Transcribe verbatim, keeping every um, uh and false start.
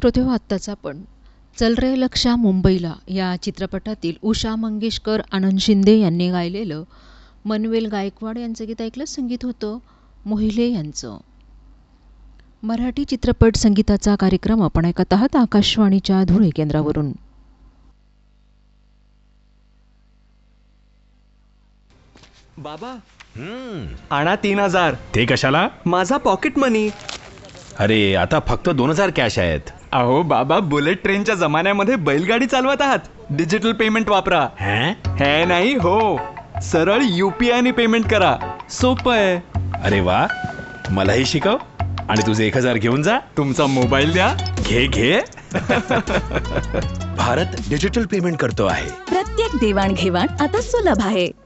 श्रोते हो, आत्ताच आपण चल रे लक्षा मुंबईला या चित्रपटातील उषा मंगेशकर, आनंद शिंदे यांनी गायलेलं मनवेल गायकवाड यांचं गीत ऐकलं. संगीत होतं मोहिले यांचं. मराठी चित्रपट संगीताचा कार्यक्रम आपण ऐकत आहात आकाशवाणीच्या धुळे केंद्रावरून. बाबा हम्म, आणा तीन हजार. ते कशाला? माझा पॉकेट मनी. अरे आता फक्त दोन हजार कॅश आहेत. अहो बाबा, बुलेट ट्रेनच्या जमान्यामध्ये बैलगाडी चालवत आहात. डिजिटल पेमेंट वापरा. हैं? हे नाही हो, सरळ युपीआय ने पेमेंट करा. सोपं आहे. अरे वा, मलाही शिकव. आणि तुझे एक हजार घेऊन जा. तुमचा मोबाईल द्या. घे घे. भारत डिजिटल पेमेंट करतो आहे. प्रत्येक देवाणघेवाण आता सुलभ आहे.